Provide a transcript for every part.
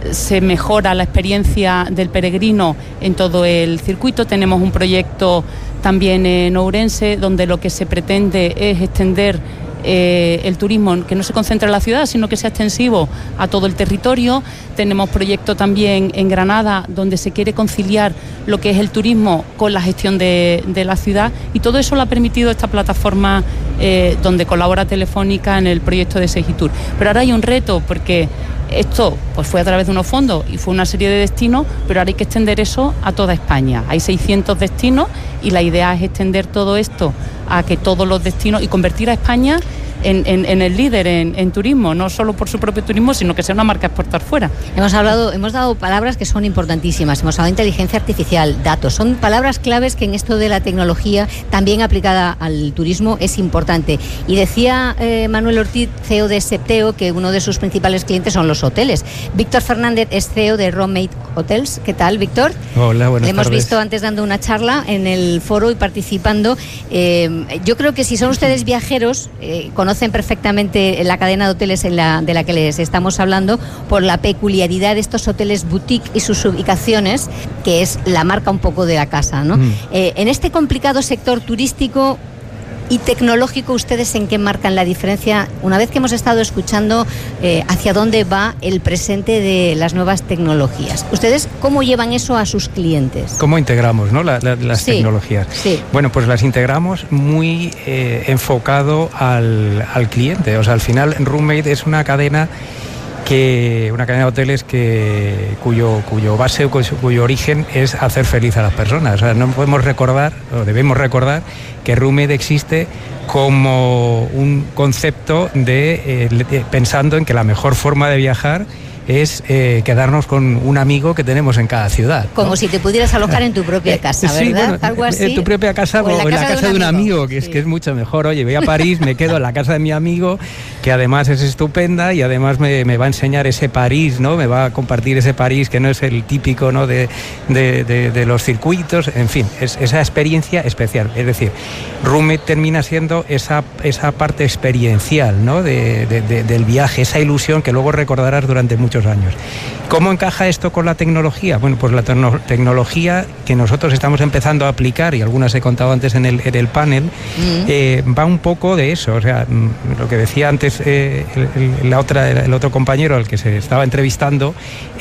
se mejora la experiencia del peregrino en todo el circuito. Tenemos un proyecto también en Ourense, donde lo que se pretende es extender el turismo, que no se concentre en la ciudad, sino que sea extensivo a todo el territorio. Tenemos proyecto también en Granada, donde se quiere conciliar lo que es el turismo con la gestión de la ciudad, y todo eso lo ha permitido esta plataforma donde colabora Telefónica en el proyecto de Segitur. Pero ahora hay un reto, porque esto pues fue a través de unos fondos y fue una serie de destinos, pero ahora hay que extender eso a toda España. Hay 600 destinos y la idea es extender todo esto a que todos los destinos, y convertir a España en el líder en turismo, no solo por su propio turismo, sino que sea una marca a exportar fuera. Hemos dado palabras que son importantísimas. Hemos hablado de inteligencia artificial, datos. Son palabras claves que en esto de la tecnología, también aplicada al turismo, es importante. Y decía Manuel Ortiz, CEO de Septeo, que uno de sus principales clientes son los hoteles. Víctor Fernández es CEO de Roommate Hotels. ¿Qué tal, Víctor? Hola, buenas tardes. Le hemos visto antes dando una charla en el foro y participando. Yo creo que si son ustedes viajeros, conocen perfectamente la cadena de hoteles de la que les estamos hablando, por la peculiaridad de estos hoteles boutique y sus ubicaciones, que es la marca un poco de la casa, ¿no? En este complicado sector turístico y tecnológico, ¿ustedes en qué marcan la diferencia? Una vez que hemos estado escuchando hacia dónde va el presente de las nuevas tecnologías, ¿ustedes cómo llevan eso a sus clientes? ¿Cómo integramos, no, las tecnologías? Sí. Bueno, pues las integramos muy enfocado al cliente. O sea, al final Roommate es una cadena de hoteles cuyo base, cuyo origen es hacer feliz a las personas. O sea, no podemos recordar, o debemos recordar, que Roommate existe como un concepto pensando en que la mejor forma de viajar es quedarnos con un amigo que tenemos en cada ciudad, ¿no? Como si te pudieras alojar en tu propia casa, ¿verdad? Sí, bueno, algo así. En tu propia casa o en la casa de un amigo, que es mucho mejor. Oye, voy a París, me quedo en la casa de mi amigo, que además es estupenda y además me va a enseñar ese París, ¿no? Me va a compartir ese París que no es el típico, ¿no?, de los circuitos. En fin, es esa experiencia especial. Es decir, Roommate termina siendo esa parte experiencial, ¿no?, del viaje, esa ilusión que luego recordarás durante muchos años. ¿Cómo encaja esto con la tecnología? Bueno, pues la tecnología que nosotros estamos empezando a aplicar, y algunas he contado antes en el panel, va un poco de eso. O sea, lo que decía antes el otro compañero al que se estaba entrevistando,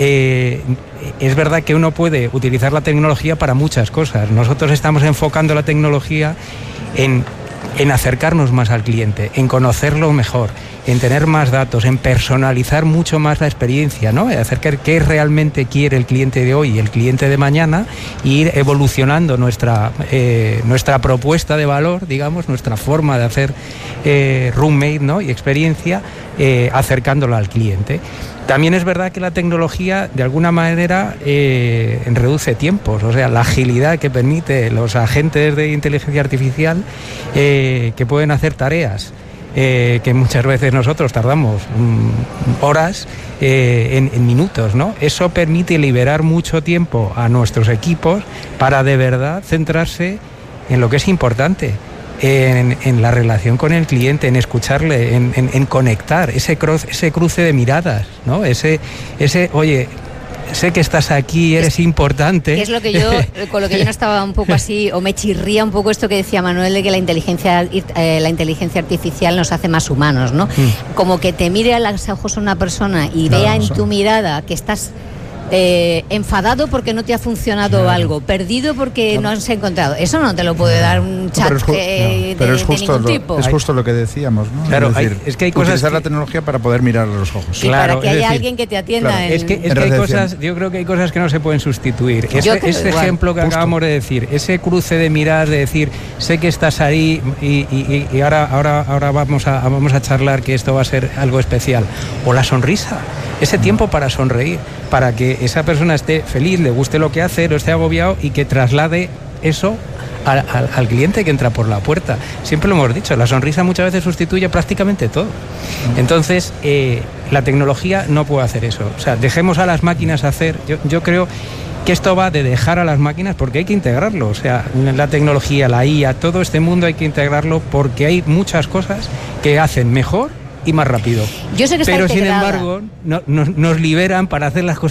es verdad que uno puede utilizar la tecnología para muchas cosas. Nosotros estamos enfocando la tecnología en acercarnos más al cliente, en conocerlo mejor, en tener más datos, en personalizar mucho más la experiencia, ¿no? Acercar qué realmente quiere el cliente de hoy y el cliente de mañana, e ir evolucionando nuestra propuesta de valor, digamos, nuestra forma de hacer Roommate, ¿no?, y experiencia, acercándola al cliente. También es verdad que la tecnología, de alguna manera, reduce tiempos. O sea, la agilidad que permite los agentes de inteligencia artificial, que pueden hacer tareas que muchas veces nosotros tardamos horas, en minutos, ¿no? Eso permite liberar mucho tiempo a nuestros equipos para de verdad centrarse en lo que es importante. En la relación con el cliente, en escucharle, en conectar, ese cruce de miradas, ¿no? Ese oye, sé que estás aquí, eres importante. Que es lo que yo, con lo que yo no estaba un poco así, o me chirría un poco esto que decía Manuel, de que la inteligencia artificial nos hace más humanos, ¿no? Como que te mire a los ojos una persona y vea en tu mirada que estás enfadado porque no te ha funcionado algo, perdido porque no has encontrado. Eso no te lo puede dar un chat de ningún tipo. Es justo lo que decíamos, ¿no? Claro, es decir, es que hay cosas utilizar la tecnología para poder mirar a los ojos. Y claro, para que haya alguien que te atienda. Claro, es que hay cosas, yo creo que hay cosas que no se pueden sustituir. Ese ejemplo que acabamos de decir, ese cruce de miradas, de decir, sé que estás ahí y ahora vamos a charlar, que esto va a ser algo especial. O la sonrisa, ese tiempo para sonreír, para que esa persona esté feliz, le guste lo que hace, no esté agobiado, y que traslade eso al cliente que entra por la puerta. Siempre lo hemos dicho, la sonrisa muchas veces sustituye prácticamente todo. Entonces, la tecnología no puede hacer eso. O sea, dejemos a las máquinas hacer. Yo creo que esto va de dejar a las máquinas, porque hay que integrarlo. O sea, la tecnología, la IA, todo este mundo hay que integrarlo, porque hay muchas cosas que hacen mejor y más rápido. Yo sé que está pero integrada. Sin embargo nos liberan para hacer las cosas